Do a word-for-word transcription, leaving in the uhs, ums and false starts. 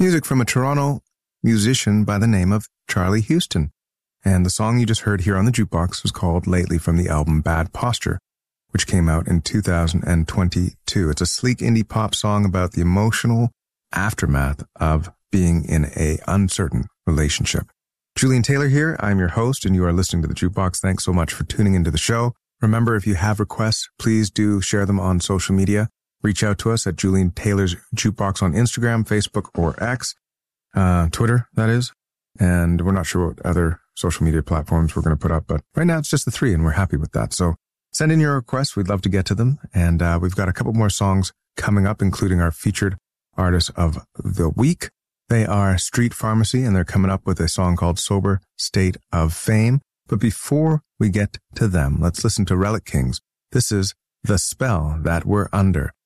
Music from a Toronto musician by the name of Charlie Houston. And the song you just heard here on the jukebox was called Lately from the album Bad Posture, which came out in two thousand twenty-two. It's a sleek indie pop song about the emotional aftermath of being in a uncertain relationship. Julian Taylor here. I'm your host, and you are listening to the Jukebox. Thanks so much for tuning into the show. Remember, if you have requests, please do share them on social media. Reach out to us at Julian Taylor's Jukebox on Instagram, Facebook, or X, uh, Twitter, that is. And we're not sure what other social media platforms we're going to put up, but right now it's just the three, and we're happy with that. So send in your requests. We'd love to get to them. And uh, we've got a couple more songs coming up, including our featured artist of the week. They are Street Pharmacy, and they're coming up with a song called Sober State of Fame. But before we get to them, let's listen to Relic Kings. This is The Spell That We're Under.